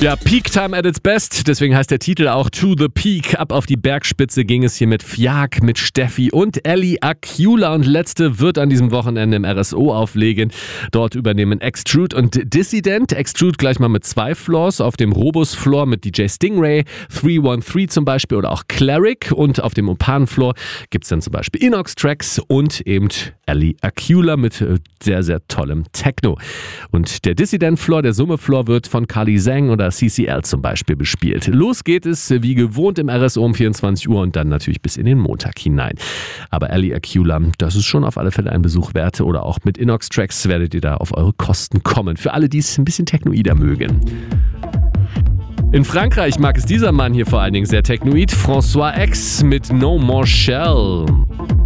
Ja, Peak Time at its best, deswegen heißt der Titel auch To the Peak. Ab auf die Bergspitze ging es hier mit Fiak, mit Steffi und Ellie Acula und letzte wird an diesem Wochenende im RSO auflegen. Dort übernehmen Extrude und Dissident. Extrude gleich mal mit 2 Floors, auf dem Robus-Floor mit DJ Stingray, 313 zum Beispiel oder auch Cleric und auf dem Opan-Floor gibt es dann zum Beispiel Inox-Tracks und eben Ellie Acula mit sehr, sehr tollem Techno. Und der Dissident-Floor, der Summe-Floor wird von Kali Zhang oder CCL zum Beispiel bespielt. Los geht es wie gewohnt im RSO um 24 Uhr und dann natürlich bis in den Montag hinein. Aber Ellie Acula, das ist schon auf alle Fälle ein Besuch wert oder auch mit Inox Tracks werdet ihr da auf eure Kosten kommen. Für alle, die es ein bisschen technoider mögen. In Frankreich mag es dieser Mann hier vor allen Dingen sehr technoid. François X mit No More Shell.